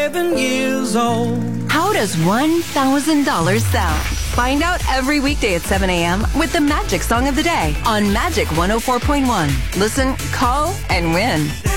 7 years old. How does $1,000 sound? Find out every weekday at 7 a.m. with the Magic Song of the Day on Magic 104.1. Listen, call, and win.